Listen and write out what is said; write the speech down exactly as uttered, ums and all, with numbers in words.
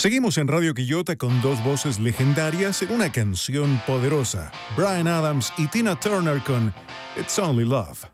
Seguimos en Radio Quillota con dos voces legendarias en una canción poderosa. Bryan Adams y Tina Turner con It's Only Love.